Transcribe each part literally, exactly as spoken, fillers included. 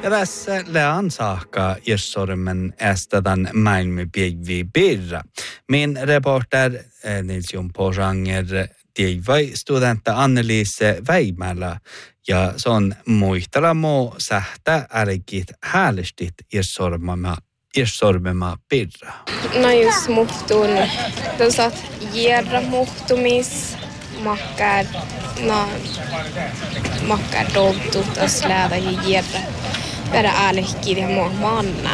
Ja tässä lean saakka Jessormen ästädän maailmi piegvi birra. Min reporter Nils Jon Påschanger tiivai studenta Anneliise Väimälä ja se on muistella mo sähtä älkit häälestit Jessormama Jessormema birra. No just muhtun, tuossa järra muhtumis, makkar, no makkar doltut tuossa läädä ja järra. Bara älkit ja mo manna.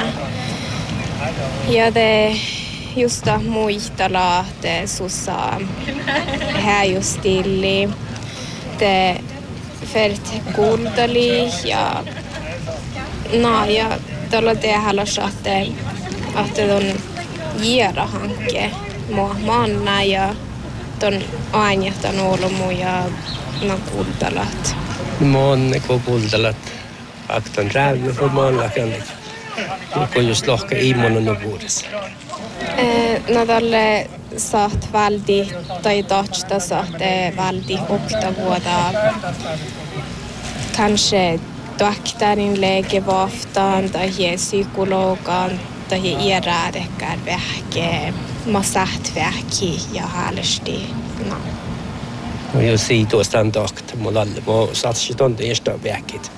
Ja det just att muistella det så sa här just stilli det färt kuldali ja no ja tällä det hela satte att de gera hanke mo manna ja ton ainjatan olomu ja no kuldalat mon ko kuldalat aktan rävy för manlakan kun just lohka imon no vuodessa eh no tälle saat valdi tai touchta saatte valdi okta vuoda kanske doktorin läkevaftan tai psykologan tai iärädekär vähke massat vähki ja häälesti no och jag ser då stand dokt målalle och satsi tonte ersta vähkit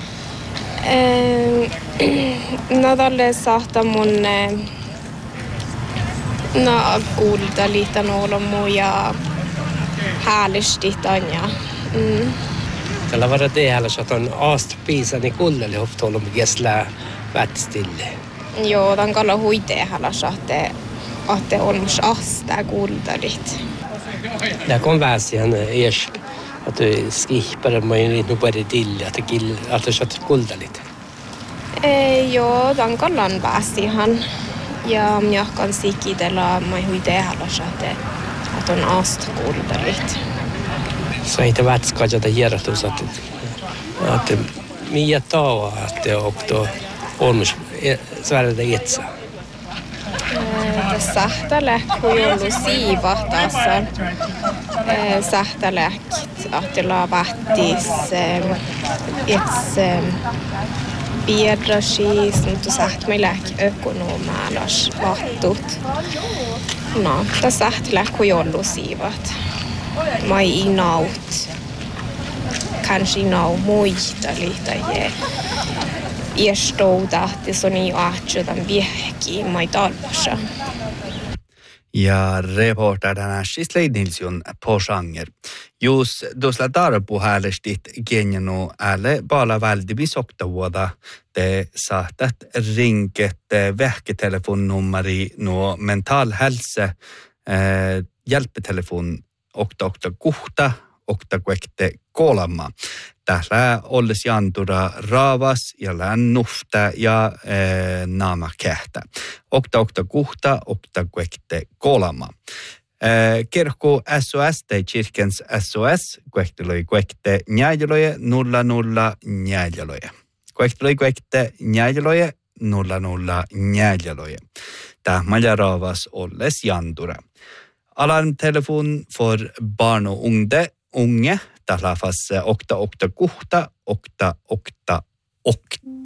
eh no tälle saata mun no kulta lite nolomu ja häälesti tanja mm. Tällä var det hela så att on ast pisani kullelle hoftolum gesla vätstille. Joo, tämän kalla huitee halassa, että että on mus asta kultarit. Det kom väsihan ers att du skipar mig inte nu bara till att kill att det satt kuldalit. Eh joo, tämän kallan väsihan ja minä kan sikidella mai huitee halassa, että että on asta kultarit. Så inte vätskaja det hiertus att att mia tao att och då on svärde itse. Eh sähtäläkku jollu siivahtaassa. Eh sähtäläkt att la vattis its biedrasis mutta sähtmäläk ökonomalas vattut. No, tässä sähtäläkku jollu siivat. Mai inaut. Kanske inau muista lite je. Iestouda det så ni ahjudan viehki mai talpassa. Ja reporterna Shisley Nils Jon Påschanger. Jos dosla tarpu häälestit genjano ääle bala väldibi sokta vuoda te saatat ringet vähketelefonnumeri no mental hälsa äh, hjälpetelefon okta okta kuhta okta kuekte kolma. Täällä olles jantura raavas ja lään nufta ja e, naama kähtä. Okta okta kuhta okta kuekte kolma. E, kirkko S O S tai kirkens S O S kuekteloi kuekte njääjaloje nulla nulla njääjaloje. Kuekteloi kuekte njääjaloje nulla nulla njääjaloje. Täällä raavas olles jantura. Alarmtelefon for barn og unge, unge, der lafas okta okta kuhta, okta okta okta.